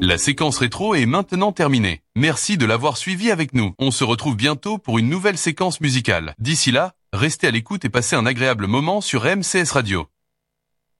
La séquence rétro est maintenant terminée. Merci de l'avoir suivi avec nous. On se retrouve bientôt pour une nouvelle séquence musicale. D'ici là, restez à l'écoute et passez un agréable moment sur MCS Radio.